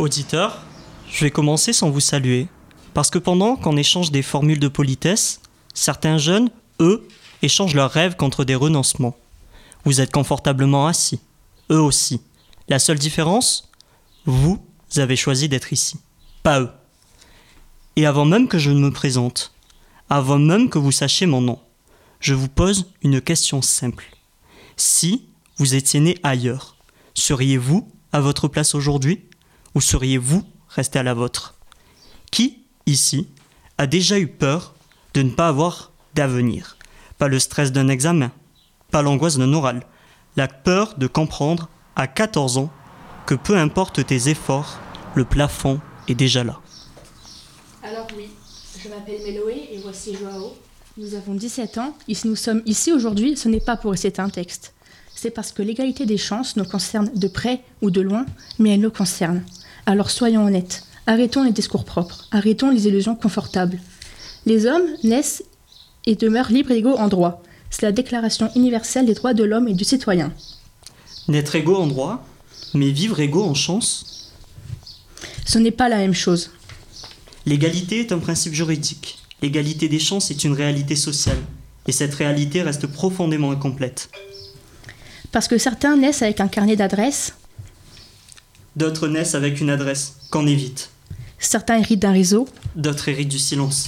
Auditeurs, je vais commencer sans vous saluer, parce que pendant qu'on échange des formules de politesse, certains jeunes, eux, échangent leurs rêves contre des renoncements. Vous êtes confortablement assis, eux aussi. La seule différence, vous avez choisi d'être ici, pas eux. Et avant même que je ne me présente, avant même que vous sachiez mon nom, je vous pose une question simple. Si vous étiez né ailleurs, seriez-vous à votre place aujourd'hui ou seriez-vous resté à la vôtre ? Qui, ici, a déjà eu peur de ne pas avoir d'avenir ? Pas le stress d'un examen, pas l'angoisse d'un oral, la peur de comprendre à 14 ans que peu importe tes efforts, le plafond est déjà là. Alors oui, je m'appelle Méloé et voici Joao. Nous avons 17 ans et si nous sommes ici aujourd'hui, ce n'est pas pour réciter un texte. C'est parce que l'égalité des chances nous concerne de près ou de loin, mais elle nous concerne. Alors soyons honnêtes, arrêtons les discours propres, arrêtons les illusions confortables. Les hommes naissent et demeurent libres et égaux en droit. C'est la Déclaration universelle des droits de l'homme et du citoyen. Naître égaux en droit, mais vivre égaux en chance ? Ce n'est pas la même chose. L'égalité est un principe juridique. L'égalité des chances est une réalité sociale. Et cette réalité reste profondément incomplète. Parce que certains naissent avec un carnet d'adresses. D'autres naissent avec une adresse, qu'en évite. Certains héritent d'un réseau. D'autres héritent du silence.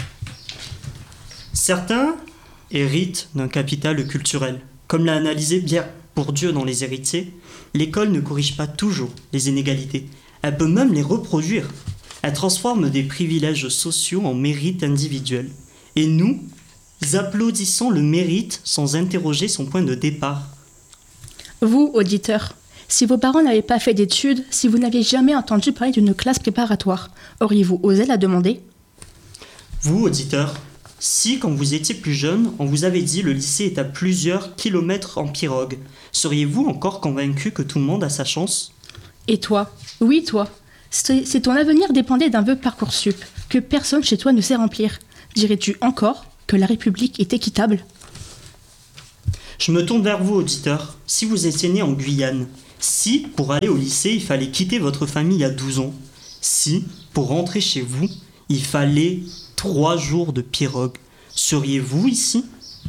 Certains héritent d'un capital culturel. Comme l'a analysé bien Bourdieu dans Les Héritiers, l'école ne corrige pas toujours les inégalités. Elle peut même les reproduire. Elle transforme des privilèges sociaux en mérites individuels. Et nous applaudissons le mérite sans interroger son point de départ. Vous, auditeurs, si vos parents n'avaient pas fait d'études, si vous n'aviez jamais entendu parler d'une classe préparatoire, auriez-vous osé la demander ? Vous, auditeurs, si quand vous étiez plus jeune, on vous avait dit le lycée est à plusieurs kilomètres en pirogue, seriez-vous encore convaincu que tout le monde a sa chance ? Et toi ? Oui, toi. Si ton avenir dépendait d'un vœu Parcoursup, que personne chez toi ne sait remplir, dirais-tu encore que la République est équitable ? Je me tourne vers vous, auditeurs. Si vous étiez né en Guyane, si, pour aller au lycée, il fallait quitter votre famille à 12 ans, si, pour rentrer chez vous, il fallait 3 jours de pirogue, seriez-vous ici ?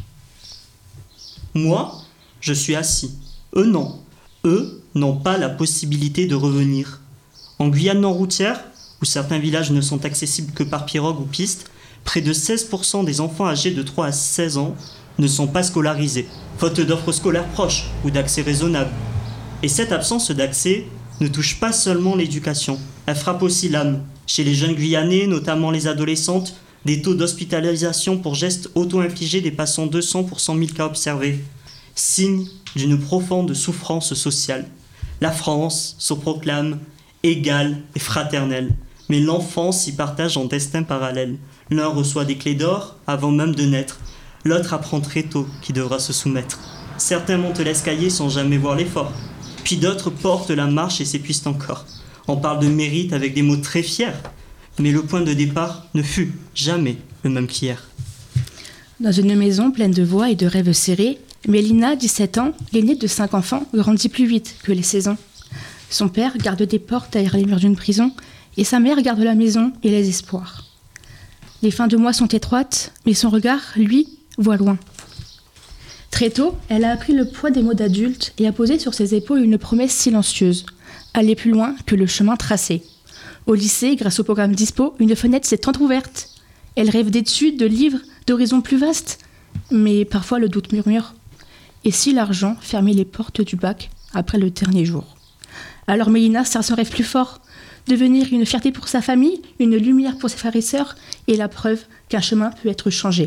Moi, je suis assis. Eux, non. Eux n'ont pas la possibilité de revenir. En Guyane non-routière, où certains villages ne sont accessibles que par pirogue ou piste, près de 16% des enfants âgés de 3 à 16 ans ne sont pas scolarisés, faute d'offres scolaires proches ou d'accès raisonnable. Et cette absence d'accès ne touche pas seulement l'éducation, elle frappe aussi l'âme. Chez les jeunes Guyanais, notamment les adolescentes, des taux d'hospitalisation pour gestes auto-infligés dépassant 200 pour 100 000 cas observés. Signe d'une profonde souffrance sociale. La France se proclame égale et fraternelle, mais l'enfance y partage en destin parallèle. L'un reçoit des clés d'or avant même de naître, l'autre apprend très tôt qu'il devra se soumettre. Certains montent l'escalier sans jamais voir l'effort, puis d'autres portent la marche et s'épuisent encore. On parle de mérite avec des mots très fiers, mais le point de départ ne fut jamais le même qu'hier. Dans une maison pleine de voix et de rêves serrés, Mélina, 17 ans, l'aînée de 5 enfants, grandit plus vite que les saisons. Son père garde des portes derrière les murs d'une prison, et sa mère garde la maison et les espoirs. Les fins de mois sont étroites, mais son regard, lui, voit loin. Très tôt, elle a appris le poids des mots d'adulte et a posé sur ses épaules une promesse silencieuse, aller plus loin que le chemin tracé. Au lycée, grâce au programme Dispo, une fenêtre s'est entrouverte. Elle rêve d'études, de livres, d'horizons plus vastes, mais parfois le doute murmure. Et si l'argent fermait les portes du bac après le dernier jour ? Alors Mélina serre son rêve plus fort, devenir une fierté pour sa famille, une lumière pour ses frères et sœurs, et la preuve qu'un chemin peut être changé.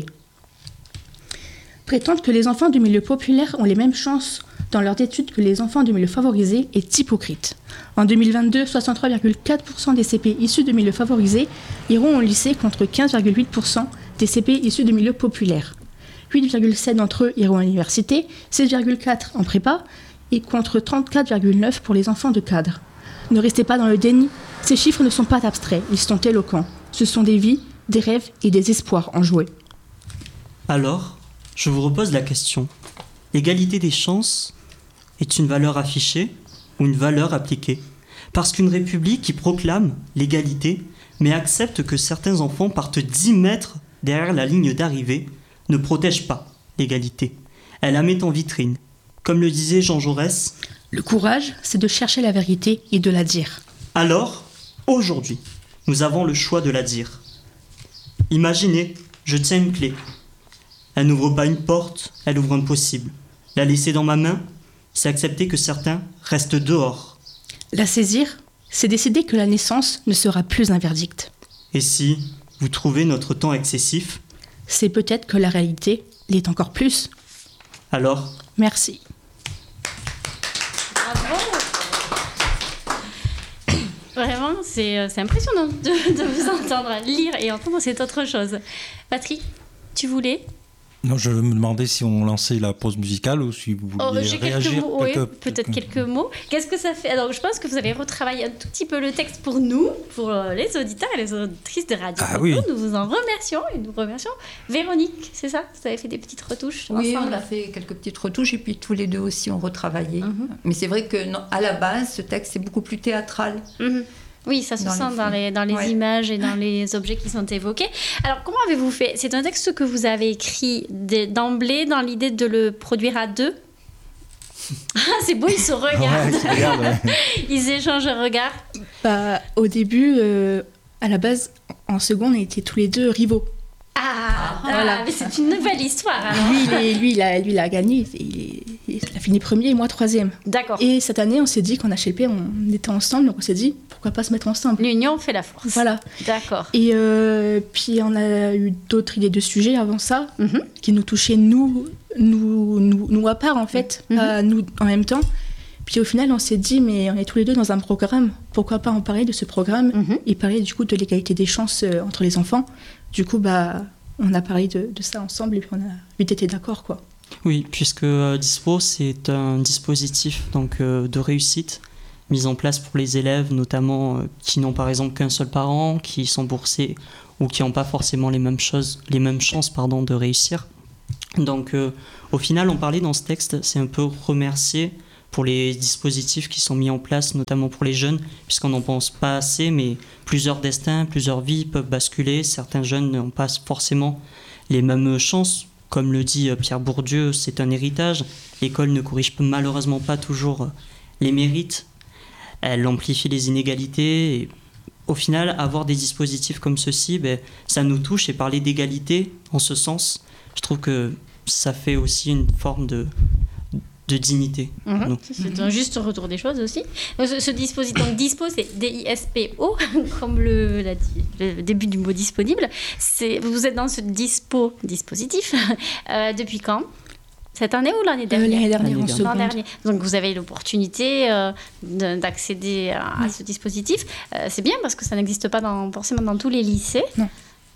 Prétendre que les enfants du milieu populaire ont les mêmes chances dans leurs études que les enfants du milieu favorisé est hypocrite. En 2022, 63,4% des CP issus de milieux favorisés iront au lycée contre 15,8% des CP issus de milieux populaires. 8,7 d'entre eux iront à l'université, 6,4 en prépa, et contre 34,9 pour les enfants de cadres. Ne restez pas dans le déni, ces chiffres ne sont pas abstraits, ils sont éloquents. Ce sont des vies, des rêves et des espoirs enjoués. Alors, je vous repose la question. L'égalité des chances est une valeur affichée ou une valeur appliquée ? Parce qu'une république qui proclame l'égalité, mais accepte que certains enfants partent 10 mètres derrière la ligne d'arrivée, ne protège pas l'égalité. Elle la met en vitrine. Comme le disait Jean Jaurès, Le courage, c'est de chercher la vérité et de la dire. alors, aujourd'hui, nous avons le choix de la dire. Imaginez, je tiens une clé. Elle n'ouvre pas une porte, elle ouvre un possible. La laisser dans ma main, c'est accepter que certains restent dehors. La saisir, c'est décider que la naissance ne sera plus un verdict. Et si vous trouvez notre temps excessif, C'est peut-être que la réalité l'est encore plus. alors Merci. Bravo. Vraiment, c'est impressionnant de vous entendre lire et entendre, c'est autre chose. Patrick, tu voulais Non, je me demandais si on lançait la pause musicale ou si vous vouliez j'ai quelques réagir. mots, oui, peut-être quelques mots. Qu'est-ce que ça fait? Alors, je pense que vous allez retravailler un tout petit peu le texte pour nous, pour les auditeurs et les auditrices de Radio Ah Moto. oui. Nous vous en remercions et nous remercions Véronique, c'est ça? Vous avez fait des petites retouches Oui, ensemble. on a fait quelques petites retouches et puis tous les deux aussi on retravaillé. Mhm. Mais c'est vrai que à la base, ce texte est beaucoup plus théâtral. Mhm. Oui, ça se Dans sent les dans les Ouais. images et dans les objets qui sont évoqués. Alors, comment avez-vous fait? C'est un texte que vous avez écrit d'emblée dans l'idée de le produire à deux? Ah, c'est beau, ils se regardent. Ouais, regarde, ouais. Ils échangent un regard. Bah, au début, à la base, en seconde, on était tous les deux rivaux. Voilà. Mais c'est une nouvelle histoire, alors. Lui, il a gagné. Il a fini premier et moi troisième. D'accord. Et cette année, on s'est dit qu'en HLP, on était ensemble, donc on s'est dit pourquoi pas se mettre ensemble. L'union fait la force. Voilà. D'accord. Et puis on a eu d'autres idées de sujets avant ça Mhm. qui nous touchaient nous à part en fait, Mhm. pas nous en même temps. Puis au final, on s'est dit mais on est tous les deux dans un programme, pourquoi pas en parler de ce programme Mhm. et parler du coup de l'égalité des chances entre les enfants. Du coup, bah on a parlé de ça ensemble et puis on a vite été d'accord quoi. Oui, puisque Dispo, c'est un dispositif donc, de réussite mis en place pour les élèves, notamment qui n'ont par exemple qu'un seul parent, qui sont boursiers ou qui n'ont pas forcément les mêmes chances de réussir. Donc au final, on parlait dans ce texte, c'est un peu remercier pour les dispositifs qui sont mis en place, notamment pour les jeunes, puisqu'on n'en pense pas assez, mais plusieurs destins, plusieurs vies peuvent basculer. Certains jeunes n'ont pas forcément les mêmes chances. Comme le dit Pierre Bourdieu, c'est un héritage. L'école ne corrige malheureusement pas toujours les mérites. Elle amplifie les inégalités. Et au final, avoir des dispositifs comme ceci, ça nous touche. Et parler d'égalité, en ce sens, je trouve que ça fait aussi une forme de dignité. Mhm. Donc, C'est un juste retour des choses aussi. Donc, ce dispositif, donc Dispo, c'est D-I-S-P-O, comme l'a dit le début du mot disponible. Vous êtes dans ce dispositif depuis quand? Cette année ou l'année dernière? L'année dernière en L'année L'an seconde. dernier. Donc vous avez l'opportunité d'accéder à ce dispositif. C'est bien parce que ça n'existe pas forcément dans tous les lycées. Non.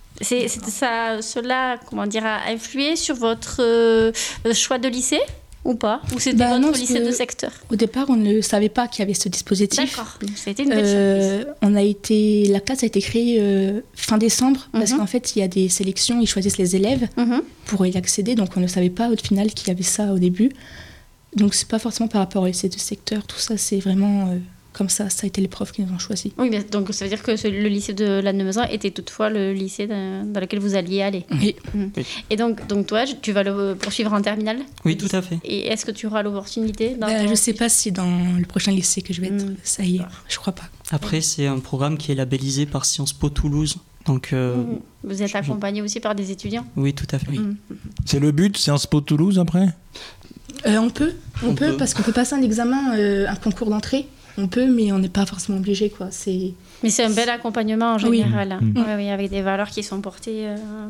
Cela, comment dire, a influé sur votre choix de lycée ou pas? Ou c'était Bah votre non, lycée parce de que secteur? Au départ, on ne savait pas qu'il y avait ce dispositif. D'accord, ça a été une belle surprise. La classe a été créée fin décembre parce Mhm. qu'en fait, il y a des sélections, ils choisissent les élèves Mhm. pour y accéder, donc on ne savait pas au final qu'il y avait ça au début. Donc c'est pas forcément par rapport au lycée de secteur, tout ça, c'est vraiment comme ça a été les profs qui nous ont choisis. Oui, mais donc ça veut dire que le lycée de Lannemezan était toutefois le lycée dans lequel vous alliez aller. Oui. Oui. Et donc toi, tu vas le poursuivre en terminale? oui, tout à fait. Et est-ce que tu auras l'opportunité Je sais pas si dans le prochain lycée que je vais être, ça y est, je crois pas. Après, c'est un programme qui est labellisé par Sciences Po Toulouse. Donc, Vous êtes accompagné aussi par des étudiants? oui, tout à fait. Mm. C'est le but, Sciences Po Toulouse après? On peut On peut. parce qu'on peut passer un examen, un concours d'entrée. On peut, mais on n'est pas forcément obligé, quoi. Mais c'est un bel accompagnement en Oui. général. Mm. Oui, avec des valeurs qui sont portées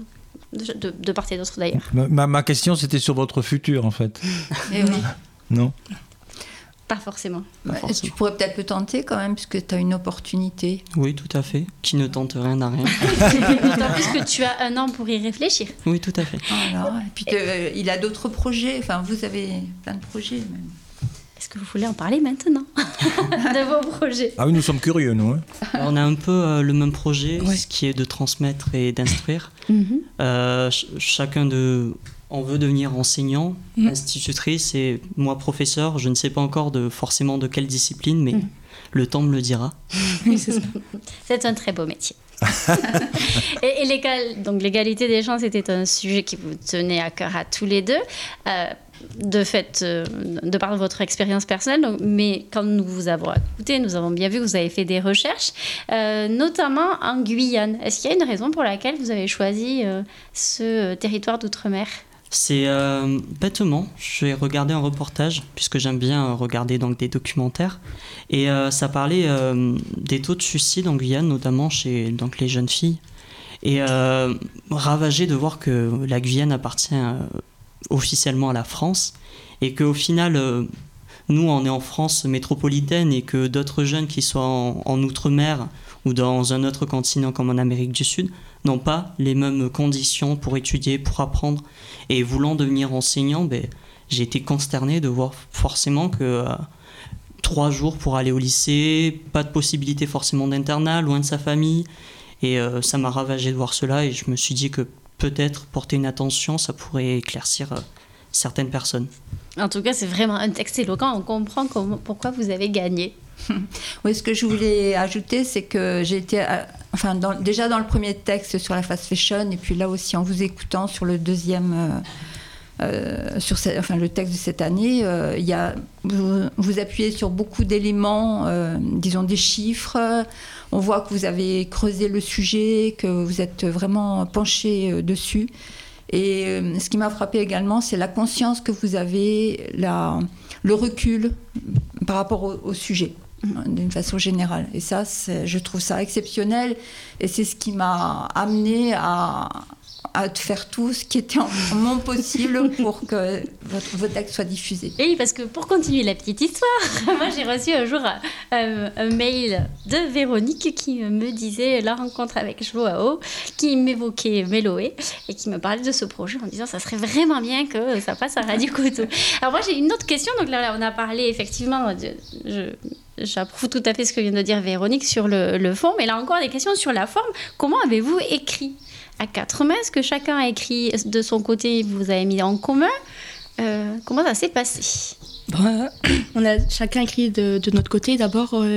de part et d'autre d'ailleurs. Ma question, c'était sur votre futur, en fait. Et oui. Non? Pas forcément. Pas forcément. Tu pourrais peut-être le tenter quand même, puisque tu as une opportunité. Oui, tout à fait. Qui ne tente rien n'a rien. D'autant plus que tu as 1 an pour y réfléchir. Oui, tout à fait. Voilà. Et puis il a d'autres projets, enfin vous avez plein de projets même. Est-ce que vous voulez en parler maintenant de vos projets? Ah oui, nous sommes curieux, nous. Hein. On a un peu le même projet, Ouais. ce qui est de transmettre et d'instruire. Mhm. Chacun on veut devenir enseignant, institutrice et moi professeur. Je ne sais pas encore forcément de quelle discipline, mais Le temps me le dira. Oui, c'est ça. C'est un très beau métier. Et l'égalité des chances était un sujet qui vous tenait à cœur à tous les deux, de fait, de par votre expérience personnelle. Donc, mais quand nous vous avons écouté, nous avons bien vu que vous avez fait des recherches, notamment en Guyane. Est-ce qu'il y a une raison pour laquelle vous avez choisi ce territoire d'outre-mer ? C'est bêtement, j'ai regardé un reportage, puisque j'aime bien regarder donc, des documentaires, et ça parlait des taux de suicide en Guyane, notamment chez donc, les jeunes filles. Et ravagé de voir que la Guyane appartient officiellement à la France, et qu'au final, nous, on est en France métropolitaine, et que d'autres jeunes qui soient en Outre-mer ou dans un autre continent comme en Amérique du Sud n'ont pas les mêmes conditions pour étudier, pour apprendre. Et voulant devenir enseignant, j'ai été consterné de voir forcément que 3 jours pour aller au lycée, pas de possibilité forcément d'internat, loin de sa famille. Et ça m'a ravagé de voir cela, et je me suis dit que peut-être porter une attention, ça pourrait éclaircir certaines personnes. En tout cas, c'est vraiment un texte éloquent. On comprend pourquoi vous avez gagné. Oui, ce que je voulais ajouter, c'est que j'ai été, déjà dans le premier texte sur la fast fashion, et puis là aussi en vous écoutant sur le deuxième, le texte de cette année, vous appuyez sur beaucoup d'éléments, disons des chiffres. On voit que vous avez creusé le sujet, que vous êtes vraiment penché dessus. Et ce qui m'a frappé également, c'est la conscience que vous avez, le recul par rapport au sujet, d'une façon générale. Et ça, je trouve ça exceptionnel. Et c'est ce qui m'a amené à faire tout ce qui était en mon possible pour que vos textes soient diffusés. Oui, parce que pour continuer la petite histoire, moi j'ai reçu un jour un mail de Véronique qui me disait la rencontre avec Joao, qui m'évoquait Méloé et qui me parlait de ce projet en disant ça serait vraiment bien que ça passe à Radio Coteau. Alors moi j'ai une autre question, donc là on a parlé effectivement, j'approuve tout à fait ce que vient de dire Véronique sur le fond, mais là encore des questions sur la forme. Comment avez-vous écrit à 4 mains? Est-ce que chacun a écrit de son côté, vous avez mis en commun? Comment ça s'est passé? On a chacun écrit de notre côté. D'abord,